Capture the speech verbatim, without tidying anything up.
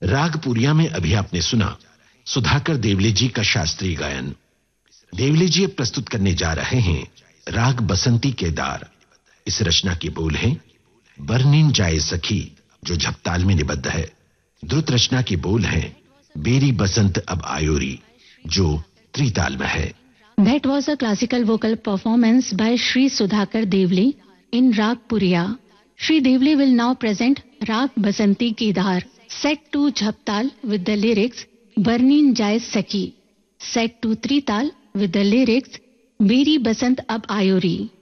राग पुरिया में अभी आपने सुना सुधाकर देवले जी का शास्त्रीय गायन। देवले जी अब प्रस्तुत करने जा रहे हैं राग बसंती केदार। इस रचना के बोल हैं बरनीन जाए सखी, जो झपताल में निबद्ध है। द्रुत रचना के बोल हैं बेरी बसंत अब आयोरी, जो त्रिताल में है। That was a classical vocal performance by Sri Sudhakar Devle in Rag Puriya. Sri Devle will now present Rag Basanti Kedar, set to Jhaptal with the lyrics Barnin Jai Saki, set to Trital with the lyrics Beri Basant Ab Ayori.